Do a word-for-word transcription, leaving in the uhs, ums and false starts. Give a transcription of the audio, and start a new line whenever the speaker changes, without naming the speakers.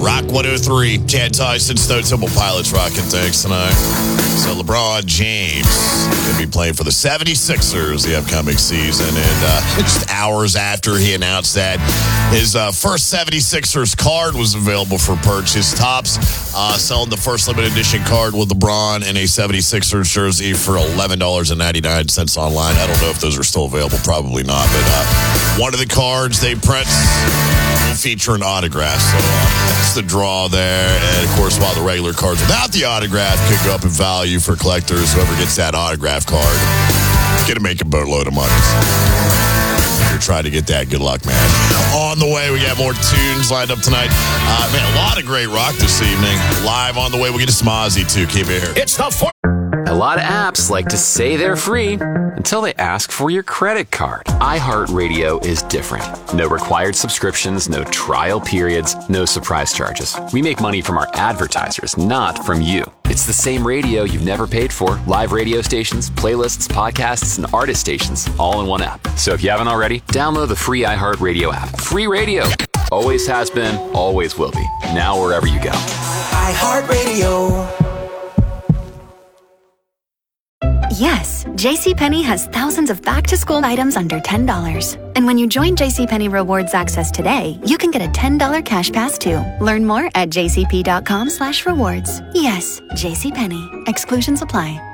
Rock one oh three. Chad Tyson, Stone Temple Pilots rocking things tonight. So LeBron James going to be playing for the seventy-sixers the upcoming season. And uh, just hours after he announced that, his uh, first seventy-sixers card was available for purchase. Topps uh, selling the first limited edition card with LeBron and a seventy-sixers jersey for eleven dollars and ninety-nine cents online. I don't know if those are still available. Probably not. But uh, one of the cards they print will feature an autograph. So uh, that's the draw there. And, of course, while the regular cards without the autograph could go up in value for collectors, whoever gets that autograph card going to make a boatload of money. If you're trying to get that, good luck, man. On the way, we got more tunes lined up tonight. Uh, man, a lot of great rock this evening. Live on the way, we'll get to Smozy, too. Keep it here. It's the four-
A lot of apps like to say they're free until they ask for your credit card. iHeartRadio is different. No required subscriptions, no trial periods, no surprise charges. We make money from our advertisers, not from you. It's the same radio you've never paid for. Live radio stations, playlists, podcasts, and artist stations, all in one app. So if you haven't already, download the free iHeartRadio app. Free radio. Always has been, always will be. Now wherever you go.
iHeartRadio.
Yes, JCPenney has thousands of back-to-school items under ten dollars. And when you join JCPenney Rewards Access today, you can get a ten dollars cash pass too. Learn more at jcp.com slash rewards. Yes, JCPenney. Exclusions apply.